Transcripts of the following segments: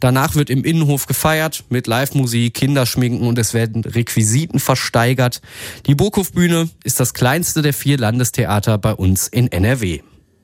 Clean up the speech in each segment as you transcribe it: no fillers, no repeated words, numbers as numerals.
Danach wird im Innenhof gefeiert mit Live-Musik, Kinderschminken und es werden Requisiten versteigert. Die Burghofbühne ist das kleinste der 4 Landestheater bei uns in NRW.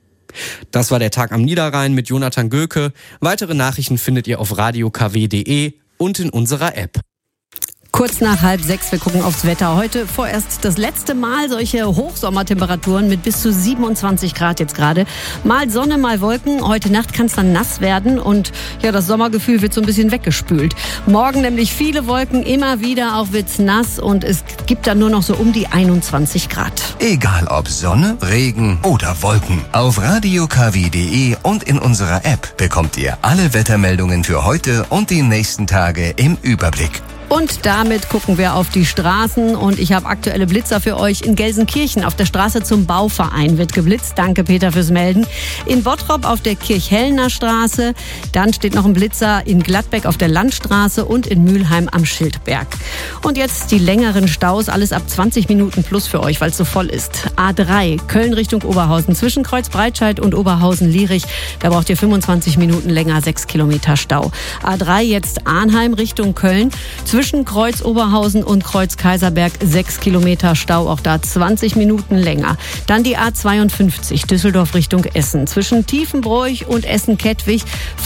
Das war der Tag am Niederrhein mit Jonathan Göke. Weitere Nachrichten findet ihr auf radiokw.de und in unserer App. Kurz nach 5:30, wir gucken aufs Wetter. Heute vorerst das letzte Mal solche Hochsommertemperaturen mit bis zu 27 Grad jetzt gerade. Mal Sonne, mal Wolken. Heute Nacht kann es dann nass werden und ja, das Sommergefühl wird so ein bisschen weggespült. Morgen nämlich viele Wolken, immer wieder auch wird's nass und es gibt dann nur noch so um die 21 Grad. Egal ob Sonne, Regen oder Wolken. Auf radiokw.de und in unserer App bekommt ihr alle Wettermeldungen für heute und die nächsten Tage im Überblick. Und damit gucken wir auf die Straßen und ich habe aktuelle Blitzer für euch. In Gelsenkirchen auf der Straße zum Bauverein wird geblitzt. Danke Peter fürs Melden. In Bottrop auf der Kirchhellner Straße. Dann steht noch ein Blitzer in Gladbeck auf der Landstraße und in Mülheim am Schildberg. Und jetzt die längeren Staus, alles ab 20 Minuten plus für euch, weil es so voll ist. A3 Köln Richtung Oberhausen zwischen Kreuzbreitscheid und Oberhausen-Lierich. Da braucht ihr 25 Minuten länger, 6 Kilometer Stau. A3 jetzt Arnheim Richtung Köln. Zwischen Kreuz Oberhausen und Kreuz Kaiserberg 6 Kilometer Stau, auch da 20 Minuten länger. Dann die A52 Düsseldorf Richtung Essen. Zwischen Tiefenbroich und Essen-Kettwig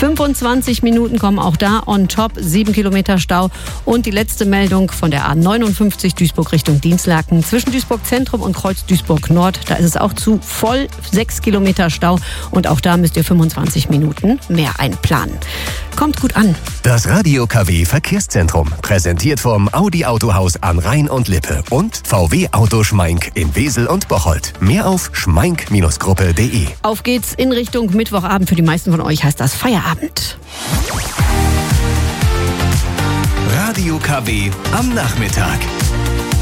25 Minuten kommen auch da on top, 7 Kilometer Stau. Und die letzte Meldung von der A59 Duisburg Richtung Dinslaken. Zwischen Duisburg Zentrum und Kreuz Duisburg Nord, da ist es auch zu voll, 6 Kilometer Stau. Und auch da müsst ihr 25 Minuten mehr einplanen. Kommt gut an. Das Radio KW Verkehrszentrum, präsentiert vom Audi Autohaus an Rhein und Lippe und VW Auto Schmeink in Wesel und Bocholt. Mehr auf schmeink-gruppe.de. Auf geht's in Richtung Mittwochabend. Für die meisten von euch heißt das Feierabend. Radio KW am Nachmittag.